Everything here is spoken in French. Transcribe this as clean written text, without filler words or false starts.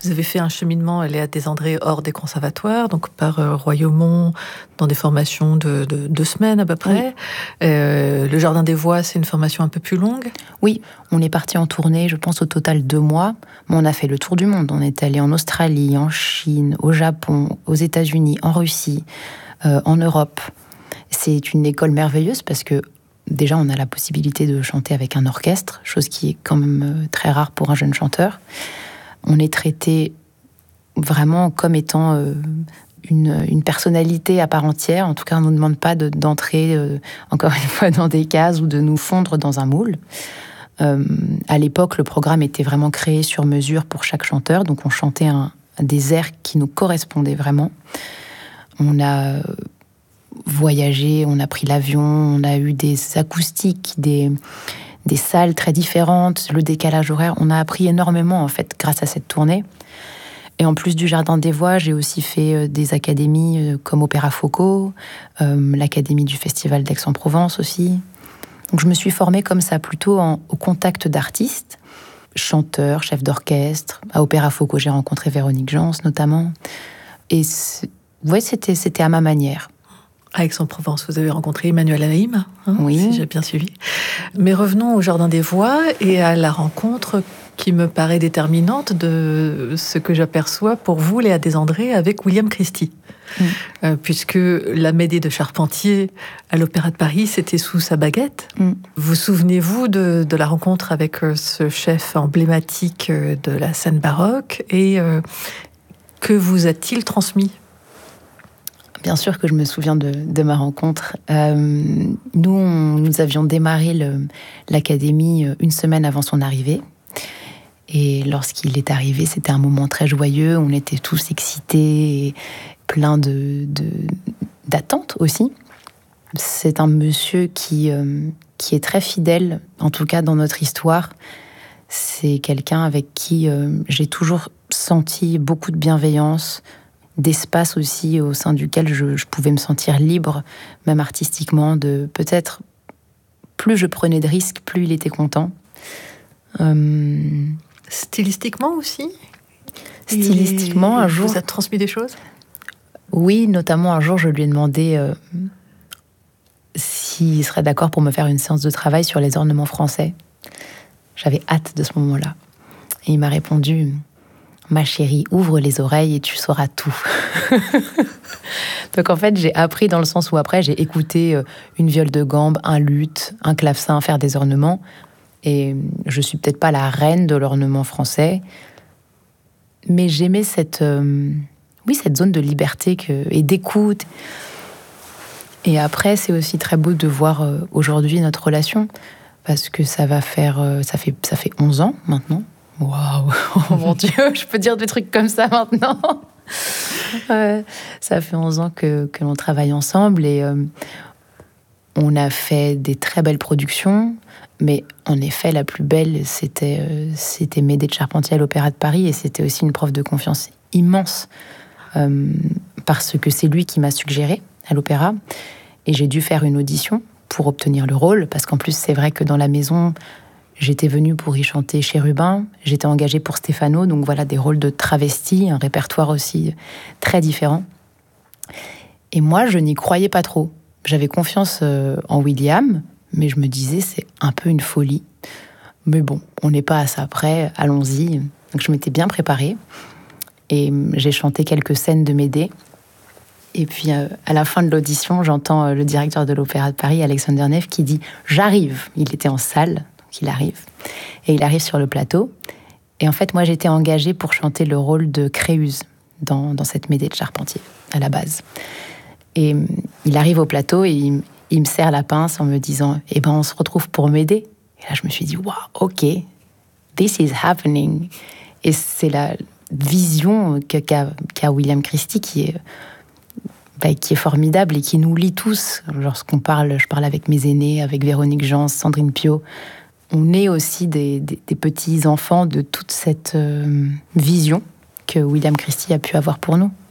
Vous avez fait un cheminement, Léa Desandré, hors des conservatoires, donc par Royaumont, dans des formations de 2 semaines à peu près. Oui. Le Jardin des Voix, c'est une formation un peu plus longue? Oui, on est parti en tournée, je pense au total 2 mois. Mais on a fait le tour du monde. On est allé en Australie, en Chine, au Japon, aux États-Unis, en Russie, en Europe. C'est une école merveilleuse parce que déjà, on a la possibilité de chanter avec un orchestre, chose qui est quand même très rare pour un jeune chanteur. On est traité vraiment comme étant une personnalité à part entière. En tout cas, on ne nous demande pas d'entrer, encore une fois, dans des cases ou de nous fondre dans un moule. À l'époque, le programme était vraiment créé sur mesure pour chaque chanteur. Donc, on chantait des airs qui nous correspondaient vraiment. On a voyagé, on a pris l'avion, on a eu des acoustiques, des salles très différentes, le décalage horaire. On a appris énormément, en fait, grâce à cette tournée. Et en plus du Jardin des Voix, j'ai aussi fait des académies comme Opéra Focaux, l'académie du Festival d'Aix-en-Provence aussi. Donc je me suis formée comme ça, plutôt au contact d'artistes, chanteurs, chefs d'orchestre. À Opéra Focaux, j'ai rencontré Véronique Jans, notamment. Et ouais, c'était à ma manière. À Aix-en-Provence, vous avez rencontré Emmanuel Haïm, oui. Si j'ai bien suivi. Mais revenons au Jardin des Voix et à la rencontre qui me paraît déterminante de ce que j'aperçois pour vous, Léa Desandré, avec William Christie. Puisque la Médée de Charpentier à l'Opéra de Paris, c'était sous sa baguette. Vous souvenez-vous de la rencontre avec ce chef emblématique de la scène baroque et que vous a-t-il transmis ? Bien sûr que je me souviens de ma rencontre. Nous avions démarré l'académie 1 semaine avant son arrivée. Et lorsqu'il est arrivé, c'était un moment très joyeux. On était tous excités et plein d'attentes aussi. C'est un monsieur qui est très fidèle, en tout cas dans notre histoire. C'est quelqu'un avec qui j'ai toujours senti beaucoup de bienveillance, d'espace aussi au sein duquel je pouvais me sentir libre, même artistiquement, de peut-être plus je prenais de risques, plus il était content. Stylistiquement aussi ? Stylistiquement, un jour... Vous a transmis des choses ? Oui, notamment un jour, je lui ai demandé s'il serait d'accord pour me faire une séance de travail sur les ornements français. J'avais hâte de ce moment-là. Et il m'a répondu... Ma chérie, ouvre les oreilles et tu sauras tout. Donc en fait, j'ai appris dans le sens où après, j'ai écouté une viole de gambe, un luth, un clavecin faire des ornements. Et je suis peut-être pas la reine de l'ornement français, mais j'aimais cette zone de liberté et d'écoute. Et après, c'est aussi très beau de voir aujourd'hui notre relation, parce que ça fait 11 ans maintenant. Waouh, oh mon Dieu, je peux dire des trucs comme ça maintenant. Ça fait 11 ans que l'on travaille ensemble et on a fait des très belles productions. Mais en effet, la plus belle, c'était Médée de Charpentier à l'Opéra de Paris et c'était aussi une preuve de confiance immense parce que c'est lui qui m'a suggéré à l'opéra et j'ai dû faire une audition pour obtenir le rôle parce qu'en plus, c'est vrai que dans la maison... J'étais venue pour y chanter Chérubin, j'étais engagée pour Stéphano, donc voilà, des rôles de travesti, un répertoire aussi très différent. Et moi, je n'y croyais pas trop. J'avais confiance en William, mais je me disais, c'est un peu une folie. Mais bon, on n'est pas à ça près, allons-y. Donc je m'étais bien préparée, et j'ai chanté quelques scènes de Médée. Et puis, à la fin de l'audition, j'entends le directeur de l'Opéra de Paris, Alexander Neff, qui dit « J'arrive ». Il était en salle. Il arrive. Et il arrive sur le plateau. Et en fait, moi, j'étais engagée pour chanter le rôle de Créuse dans cette Médée de Charpentier, à la base. Et il arrive au plateau et il me serre la pince en me disant « Eh ben, on se retrouve pour Médée ». Et là, je me suis dit « Wow, ok, this is happening ». Et c'est la vision qu'a William Christie qui est formidable et qui nous lie tous. Lorsqu'on parle, je parle avec mes aînés, avec Véronique Jans, Sandrine Piot, on est aussi des petits-enfants de toute cette vision que William Christie a pu avoir pour nous.